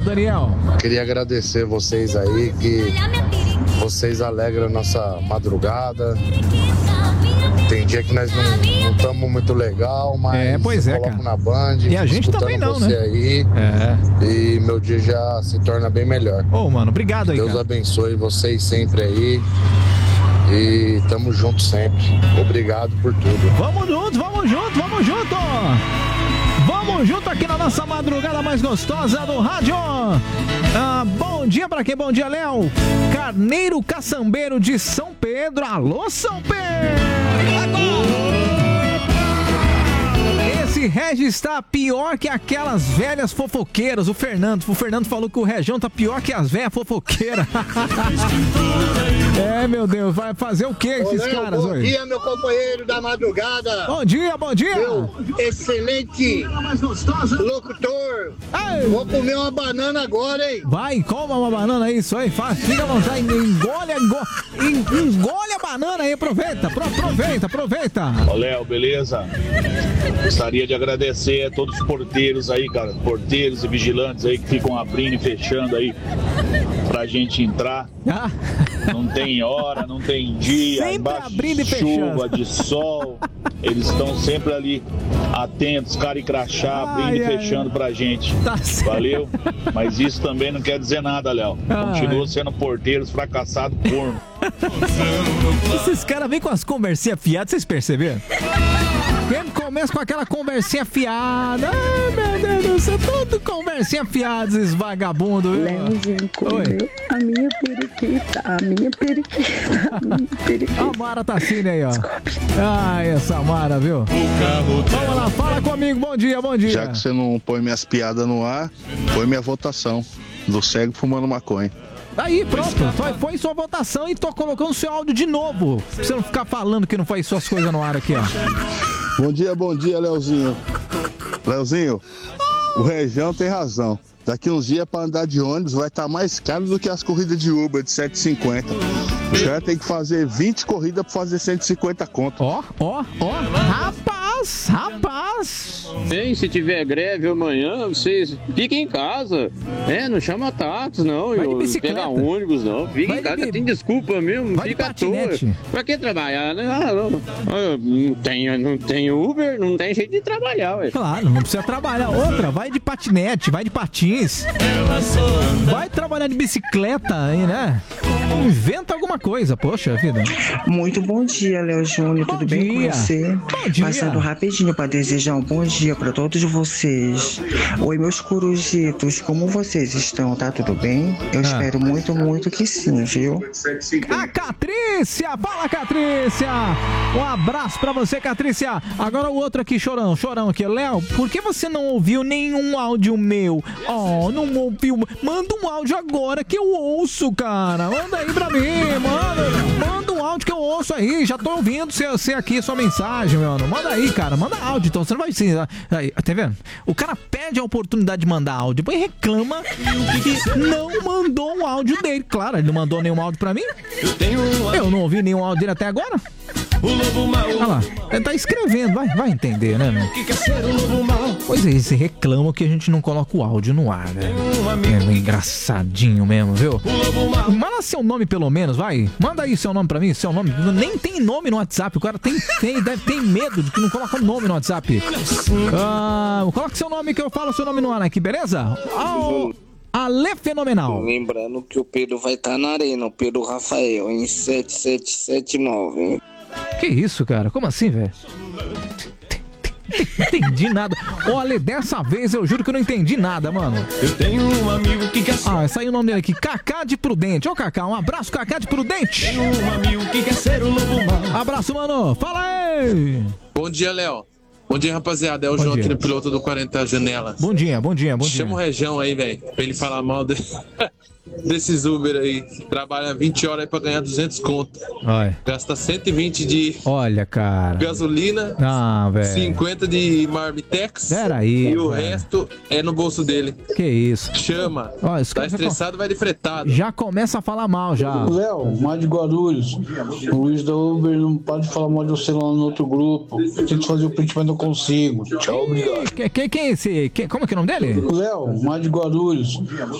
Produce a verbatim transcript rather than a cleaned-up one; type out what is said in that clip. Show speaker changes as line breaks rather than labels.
Daniel.
Queria agradecer vocês aí, que vocês alegram a nossa madrugada. Tem dia que nós não estamos muito legal, mas
é, pois é, cara.
Na Band,
e a gente também não,
você
né?
Aí,
é.
E meu dia já se torna bem melhor.
Ô, oh, mano, obrigado aí,
Deus
cara.
abençoe vocês sempre aí. E tamo junto sempre. Obrigado por tudo.
Vamos junto, vamos junto, vamos junto! Vamos junto aqui na nossa madrugada mais gostosa do rádio. Ah, bom dia pra quem? Bom dia, Léo. Carneiro Caçambeiro de São Pedro. Alô, São Pedro! Esse Regis tá pior que aquelas velhas fofoqueiras. O Fernando, o Fernando falou que o Região tá pior que as velhas fofoqueiras. É, meu Deus, vai fazer o que esses
Léo,
caras
bom
hoje?
Bom dia, meu companheiro da madrugada.
Bom dia, bom dia.
Meu excelente locutor. Ei. Vou comer uma banana agora, hein?
Vai, coma uma banana aí, isso aí, faz, fica à vontade, engole, engole, engole a banana aí, aproveita, aproveita, aproveita.
Ô, Léo, beleza? Gostaria de agradecer a todos os porteiros aí, cara, porteiros e vigilantes aí que ficam abrindo e fechando aí pra gente entrar.
Ah.
Não tem hora, não tem dia,
sempre
embaixo
abrindo
de
e
chuva,
fechando.
de sol, eles estão sempre ali atentos, cara e crachá, abrindo ai, e fechando ai. pra gente.
Tá
Valeu? Mas isso também não quer dizer nada, Léo. Continua sendo porteiros fracassados corno.
Esses caras vêm com as conversinhas fiadas, vocês perceberam? Sempre começa com aquela conversinha fiada. Ai, meu Deus do céu, tudo conversinha fiada, esses vagabundos.
Léozinho comeu a minha periquita, a minha periquita, a minha periquita.
A Mara tá assim, aí, ó. Ai, essa Mara, viu? Vamos lá, fala comigo, bom dia, bom dia.
Já que você não põe minhas piadas no ar, põe minha votação do cego fumando maconha.
Aí, pronto, foi sua votação e tô colocando seu áudio de novo. Pra você não ficar falando que não faz suas coisas no ar aqui, ó.
Bom dia, bom dia, Leozinho. Leozinho, o Região tem razão. Daqui uns dias pra andar de ônibus vai estar tá mais caro do que as corridas de Uber de sete e cinquenta. Os caras tem que fazer vinte corridas pra fazer cento e cinquenta conto.
Ó, ó, ó, rapaz, rapaz.
Bem, se tiver greve amanhã, vocês fiquem em casa. É, não chama táxi, não.
Vai de bicicleta.
Pegar ônibus, não. Fica em casa, de... tem desculpa mesmo.
Vai
fica à toa. Pra que trabalhar, né? Ah, não. não, tem, não tem Uber, não tem jeito de trabalhar, ué.
Claro, não precisa trabalhar. Outra, vai de patinete, vai de patins. Vai trabalhar de bicicleta aí, né? Inventa alguma coisa, poxa vida.
Muito bom dia, Léo Júnior. Tudo
dia.
bem com você?
Bom dia.
Passando rapidinho para desejar um bom dia para todos vocês. Oi, meus corujitos, como vocês estão? Tá tudo bem? Eu ah. espero muito, muito que sim, viu?
A Catrícia! Fala, Catrícia! Um abraço pra você, Catrícia. Agora o outro aqui, chorão, chorão aqui. Léo, por que você não ouviu nenhum áudio meu? Oh, não ouviu? Manda um áudio agora que eu ouço, cara. Manda aí pra mim, manda, manda um áudio que eu ouço aí. Já tô ouvindo você aqui, sua mensagem, mano. Manda aí, cara, manda áudio. Então você não vai sim. Aí, tá vendo? O cara perde a oportunidade de mandar áudio, depois reclama que não mandou um áudio dele. Claro, ele não mandou nenhum áudio pra mim. Eu não ouvi nenhum áudio dele até agora. Olha lá, ele tá escrevendo, vai, vai entender, né, meu? Pois é, eles reclamam que a gente não coloca o áudio no ar, né? É engraçadinho mesmo, viu? Manda seu nome pelo menos, vai. Manda aí seu nome pra mim, seu nome. Nem tem nome no WhatsApp, o cara tem, tem, deve ter medo de que não coloca o nome no WhatsApp. Ah, coloca seu nome que eu falo seu nome no ar aqui, beleza? Oh, Ale Fenomenal.
Lembrando que o Pedro vai estar tá na arena, o Pedro Rafael, em sete sete sete nove, hein?
Que isso, cara? Como assim, velho? Não entendi nada. Olha, dessa vez eu juro que eu não entendi nada, mano. Eu tenho um amigo que quer ser... Ah, saiu o nome dele aqui, Cacá de Prudente. Ô, Cacá, um abraço, Cacá de Prudente. Tenho um amigo que quer ser o lobo mau. Abraço, mano. Fala aí.
Bom dia, Léo. Bom dia, rapaziada. É o bom João dia. Aqui no piloto do quarenta Janelas.
Bom dia, bom dia, bom dia.
Chama o Região aí, velho, pra ele falar mal de... desses Uber aí. Trabalha vinte horas aí pra ganhar duzentos conto.
Olha.
Gasta cento e vinte de...
Olha, cara.
Gasolina.
Ah, velho.
cinquenta de Marmitex.
Peraí.
E o
véio.
resto é no bolso dele.
Que isso.
Chama.
Olha,
tá estressado, com... vai de fretado.
Já começa a falar mal, já.
Léo, mais de Guarulhos. O Luiz da Uber não pode falar mal de você lá no outro grupo. Tento fazer o print, mas não consigo. Tchau, obrigado.
Quem, quem é esse? Quem, como é que é o nome dele?
Léo, mais de Guarulhos.